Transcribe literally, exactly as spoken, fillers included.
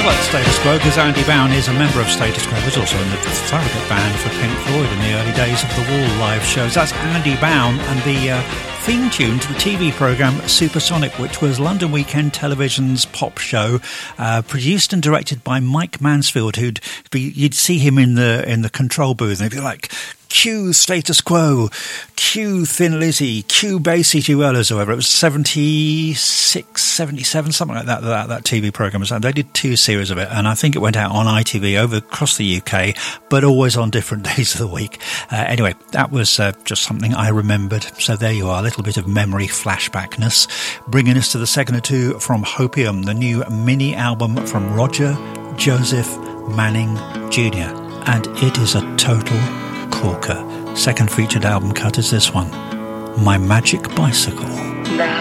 like Status Quo because Andy Bown is a member of Status Quo. He was also in the surrogate band for Pink Floyd in the early days of the Wall live shows. That's Andy Bown and the uh, theme tune to the T V programme Supersonic, which was London Weekend Television's pop show, uh, produced and directed by Mike Mansfield, who'd be, you'd see him in the in the control booth and he'd be like, cue Status Quo, cue Thin Lizzy, cue Bay City Rollers, or whatever. It was seventy-six, seventy-seven, something like that, that, that T V programme was. They did two series of it, and I think it went out on I T V over across the U K, but always on different days of the week. Uh, anyway, that was uh, just something I remembered. So there you are, a little bit of memory flashbackness, bringing us to the second or two from Hopium, the new mini album from Roger Joseph Manning Junior And it is a total corker. Second featured album cut is this one, My Magic Bicycle. Now